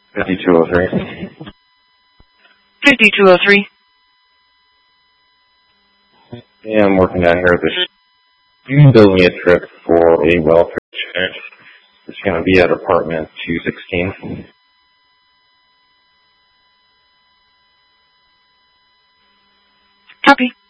5203. 5203. Yeah, I'm working down here at the you can bill me a trip for a welfare check. It's going to be at apartment 216. Copy.